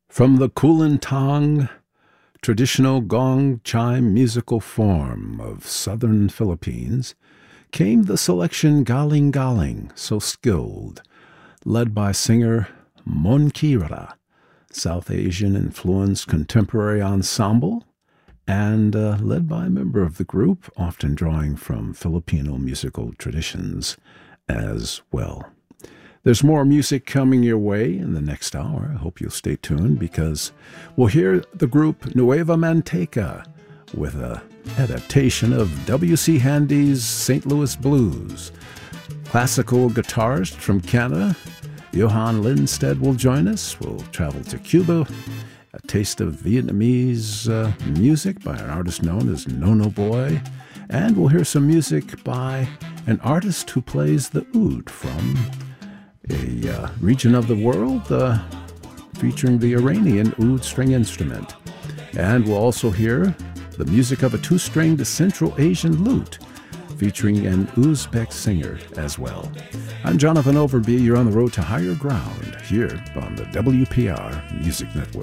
From the Kulintang, traditional gong chime musical form of southern Philippines, came the selection Galing Galing, so skilled, led by singer Mon Kira, South Asian-influenced contemporary ensemble, and led by a member of the group, often drawing from Filipino musical traditions as well. There's more music coming your way in the next hour. I hope you'll stay tuned because we'll hear the group Nueva Manteca with an adaptation of W.C. Handy's St. Louis Blues. Classical guitarist from Canada, Johan Lindstedt, will join us. We'll travel to Cuba, a taste of Vietnamese music by an artist known as Nono Boy, and we'll hear some music by an artist who plays the oud from a region of the world featuring the Iranian oud string instrument. And we'll also hear the music of a two-stringed Central Asian lute featuring an Uzbek singer as well. I'm Jonathan Overby. You're on the road to higher ground here on the WPR Music Network.